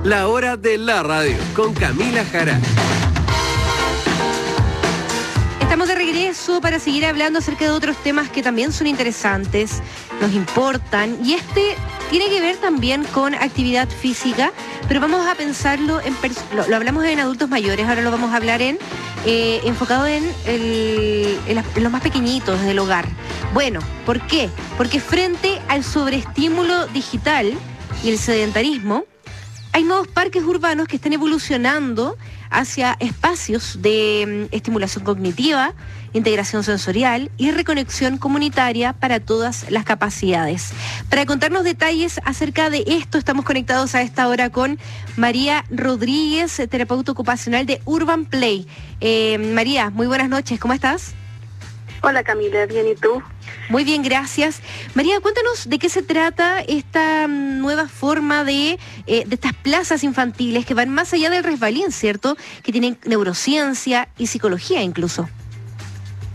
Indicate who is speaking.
Speaker 1: La hora de la radio con Camila Jara.
Speaker 2: Estamos de regreso para seguir hablando acerca de otros temas que también son interesantes, nos importan, y este tiene que ver también con actividad física, pero vamos a pensarlo lo hablamos en adultos mayores, ahora lo vamos a hablar enfocado en los más pequeñitos del hogar. Bueno, ¿por qué? Porque frente al sobreestímulo digital y el sedentarismo, hay nuevos parques urbanos que están evolucionando hacia espacios de estimulación cognitiva, integración sensorial y reconexión comunitaria para todas las capacidades. Para contarnos detalles acerca de esto, estamos conectados a esta hora con María Rodríguez, terapeuta ocupacional de Urban Play. María, muy buenas noches, ¿cómo estás?
Speaker 3: Hola Camila, bien, ¿y tú?
Speaker 2: Muy bien, gracias. María, cuéntanos de qué se trata esta nueva forma de estas plazas infantiles que van más allá del resbalín, ¿cierto? Que tienen neurociencia y psicología incluso.